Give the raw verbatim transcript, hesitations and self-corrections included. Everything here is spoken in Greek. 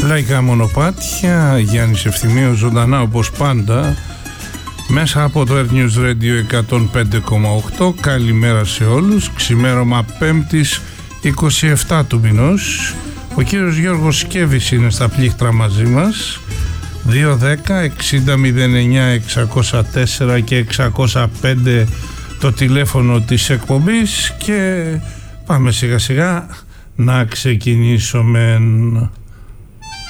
Λαϊκά μονοπάτια, Γιάννης Ευθυμίου, ζωντανά όπως πάντα μέσα από το Air News Radio εκατόν πέντε κόμμα οκτώ. Καλημέρα σε όλους. Ξημέρωμα πέμπτης είκοσι επτά του μηνός. Ο κύριος Γιώργος Σκέβης είναι στα πλήκτρα μαζί μας. Δύο δέκα εξήντα μηδέν εννιά εξακόσια τέσσερα και εξακόσια πέντε το τηλέφωνο της εκπομπής. Και πάμε σιγά σιγά να ξεκινήσουμε.